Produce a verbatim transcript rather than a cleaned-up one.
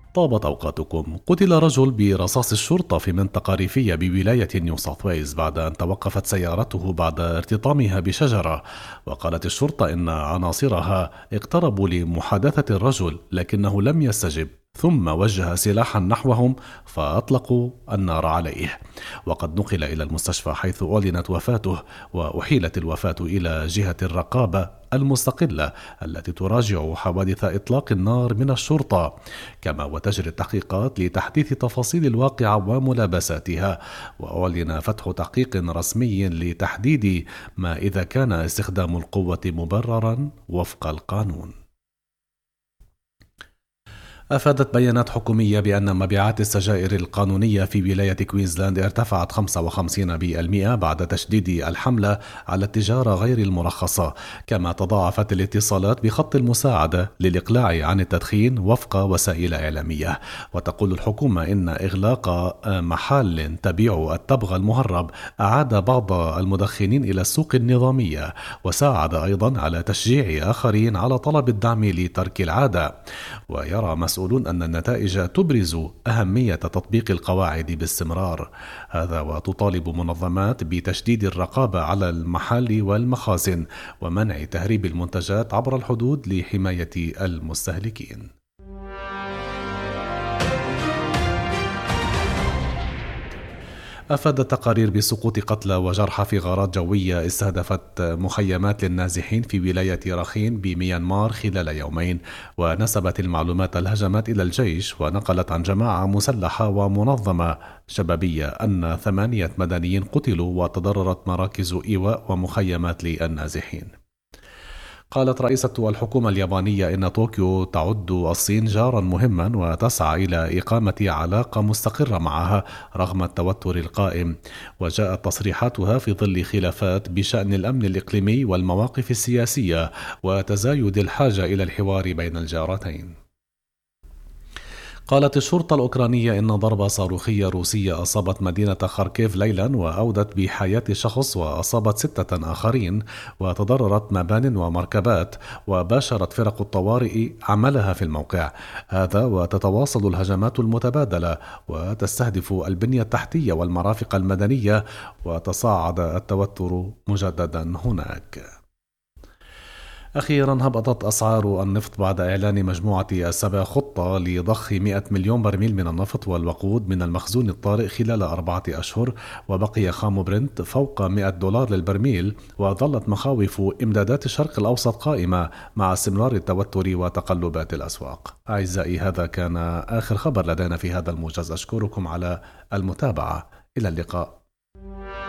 طابت أوقاتكم. قتل رجل برصاص الشرطة في منطقة ريفية بولاية نيو ساوث ويلز بعد أن توقفت سيارته بعد ارتطامها بشجرة. وقالت الشرطة إن عناصرها اقتربوا لمحادثة الرجل لكنه لم يستجب، ثم وجه سلاحا نحوهم فأطلقوا النار عليه. وقد نقل إلى المستشفى حيث أعلنت وفاته، وأحيلت الوفاة إلى جهة الرقابة المستقلة التي تراجع حوادث إطلاق النار من الشرطة، كما وتجري التحقيقات لتحديث تفاصيل الواقعة وملابساتها. وأعلن فتح تحقيق رسمي لتحديد ما إذا كان استخدام القوة مبررا وفق القانون. أفادت بيانات حكومية بأن مبيعات السجائر القانونية في ولاية كوينزلاند ارتفعت خمسة وخمسين بالمئة بعد تشديد الحملة على التجارة غير المرخصة، كما تضاعفت الاتصالات بخط المساعدة للإقلاع عن التدخين وفق وسائل إعلامية. وتقول الحكومة إن إغلاق محال تبيع التبغ المهرب أعاد بعض المدخنين إلى السوق النظامية، وساعد أيضا على تشجيع آخرين على طلب الدعم لترك العادة. ويرى مسؤولون أن النتائج تبرز أهمية تطبيق القواعد باستمرار، هذا وتطالب منظمات بتشديد الرقابة على المحال والمخازن ومنع تهريب المنتجات عبر الحدود لحماية المستهلكين. أفادت تقارير بسقوط قتلى وجرحى في غارات جوية استهدفت مخيمات للنازحين في ولاية رخين بميانمار خلال يومين. ونسبت المعلومات الهجمات إلى الجيش، ونقلت عن جماعة مسلحة ومنظمة شبابية أن ثمانية مدنيين قتلوا وتضررت مراكز إيواء ومخيمات للنازحين. قالت رئيسة الحكومة اليابانية إن طوكيو تعد الصين جارا مهما وتسعى إلى إقامة علاقة مستقرة معها رغم التوتر القائم. وجاءت تصريحاتها في ظل خلافات بشأن الأمن الإقليمي والمواقف السياسية وتزايد الحاجة إلى الحوار بين الجارتين. قالت الشرطة الأوكرانية إن ضربة صاروخية روسية أصابت مدينة خاركيف ليلا وأودت بحياة شخص وأصابت ستة آخرين، وتضررت مبان ومركبات، وباشرت فرق الطوارئ عملها في الموقع هذا. وتتواصل الهجمات المتبادلة وتستهدف البنية التحتية والمرافق المدنية، وتصاعد التوتر مجددا هناك. أخيرا هبطت أسعار النفط بعد إعلان مجموعة السبع خطة لضخ مئة مليون برميل من النفط والوقود من المخزون الطارئ خلال أربعة أشهر، وبقي خام برنت فوق مئة دولار للبرميل. وظلت مخاوف إمدادات الشرق الأوسط قائمة مع استمرار التوتر وتقلبات الأسواق. أعزائي، هذا كان آخر خبر لدينا في هذا الموجز، أشكركم على المتابعة، إلى اللقاء.